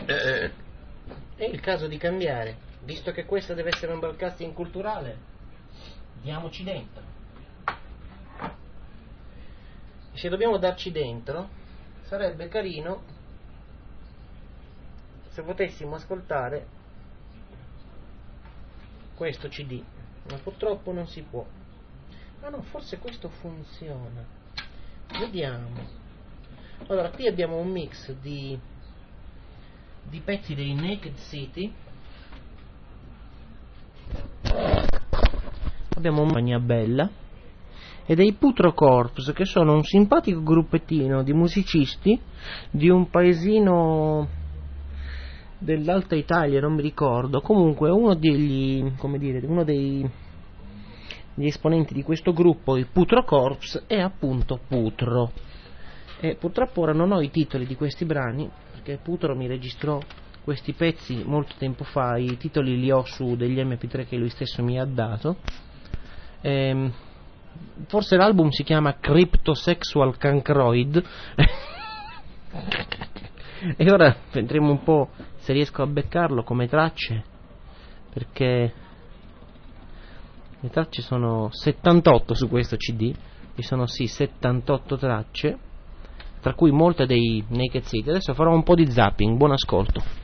È il caso di cambiare, visto che questo deve essere un broadcasting culturale, diamoci dentro. E se dobbiamo darci dentro, sarebbe carino se potessimo ascoltare questo CD, ma purtroppo non si può. Ah no, forse questo funziona. Vediamo. Allora, qui abbiamo un mix di pezzi dei Naked City. Abbiamo Magna Bella e dei Putro Corps, che sono un simpatico gruppettino di musicisti di un paesino dell'Alta Italia, non mi ricordo. Comunque uno degli esponenti di questo gruppo, il Putro Corps, è appunto Putro. E purtroppo ora non ho i titoli di questi brani, perché Putro mi registrò questi pezzi molto tempo fa. I titoli li ho su degli MP3 che lui stesso mi ha dato. Forse l'album si chiama Cryptosexual Cancroid. E ora vedremo un po' se riesco a beccarlo come tracce, perché le tracce sono 78 su questo CD. Ci sono 78 tracce, tra cui molte dei Naked City. Adesso farò un po' di zapping. Buon ascolto.